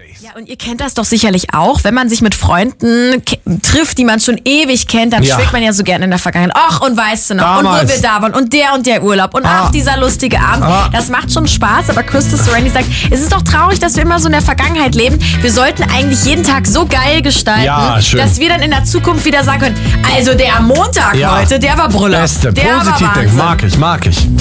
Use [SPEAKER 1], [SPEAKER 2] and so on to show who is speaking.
[SPEAKER 1] Ja, und ihr kennt das doch sicherlich auch, wenn man sich mit Freunden trifft, die man schon ewig kennt, dann schwelgt man ja so gerne in der Vergangenheit. Ach, und weißt du noch,
[SPEAKER 2] damals.
[SPEAKER 1] Und wo wir da waren und der Urlaub und ach, dieser lustige Abend. Das macht schon Spaß, aber Crystal Serenity sagt, es ist doch traurig, dass wir immer so in der Vergangenheit leben. Wir sollten eigentlich jeden Tag so geil gestalten, dass wir dann in der Zukunft wieder sagen können, also der Montag heute, der war Brüller.
[SPEAKER 2] Beste,
[SPEAKER 1] der
[SPEAKER 2] positiv denken, mag ich.